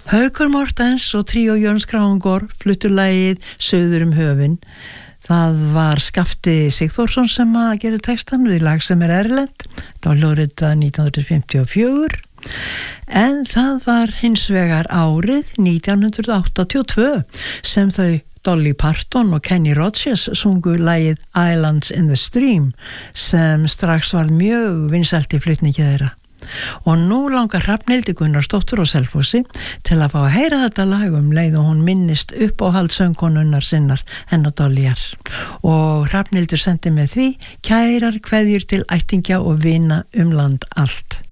Haukur Mortens og tríó Jörns Kragangor fluttu lagið Suður höfin. Það var Skafti Sigþórsson sem að gera textan við lag sem erlent. Það var hljóðritað 1954. En það var hins vegar árið 1982 sem þau Dolly Parton og Kenny Rogers sungu lagið Islands in the Stream sem strax var mjög vinsælt í flutningi þeirra. Og nú langar Hrafnhildi Gunnarsdóttur og Selfossi til að fá að heyra þetta lag leið og hún minnist uppáhaldssöngkonunnar sinnar hennar Dollyar. Og Hrafnhildur sendi með því kærar kveðjur til ættingja og vina land allt.